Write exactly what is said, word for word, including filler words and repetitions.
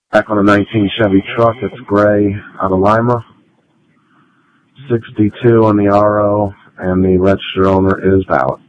Back on a nineteen Chevy truck. It's gray out of Lima. sixty-two on the R O, and the registered owner is valid.